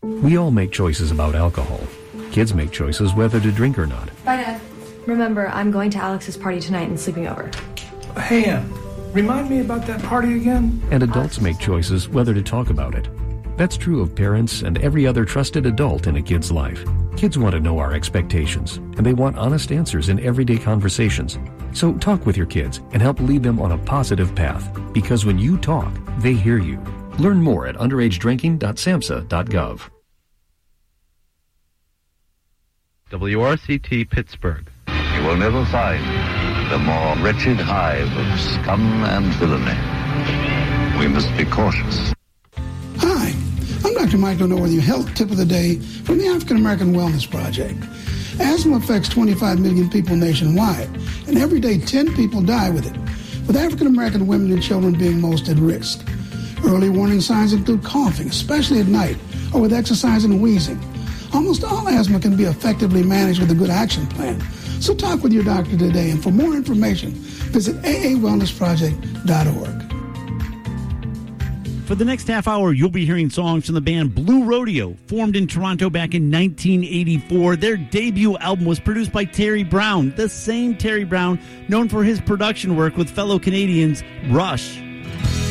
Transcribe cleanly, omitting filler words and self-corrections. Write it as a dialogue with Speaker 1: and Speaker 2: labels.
Speaker 1: We all make choices about alcohol. Kids make choices whether to drink or not.
Speaker 2: Bye, Dad. Remember, I'm going to Alex's party tonight and sleeping over.
Speaker 3: Hey, Em, remind me about that party again?
Speaker 1: And adults make choices whether to talk about it. That's true of parents and every other trusted adult in a kid's life. Kids want to know our expectations, and they want honest answers in everyday conversations. So talk with your kids and help lead them on a positive path, because when you talk, they hear you. Learn more at underagedrinking.samhsa.gov.
Speaker 4: WRCT Pittsburgh.
Speaker 5: You will never find the more wretched hive of scum and villainy. We must be cautious.
Speaker 6: Hi, I'm Dr. Michael Norworthy, your health tip of the day from the African American Wellness Project. Asthma affects 25 million people nationwide, and every day 10 people die with it, with African American women and children being most at risk. Early warning signs include coughing, especially at night, or with exercise and wheezing. Almost all asthma can be effectively managed with a good action plan. So talk with your doctor today, and for more information, visit aawellnessproject.org.
Speaker 7: For the next half hour, you'll be hearing songs from the band Blue Rodeo, formed in Toronto back in 1984. Their debut album was produced by Terry Brown, the same Terry Brown known for his production work with fellow Canadians Rush.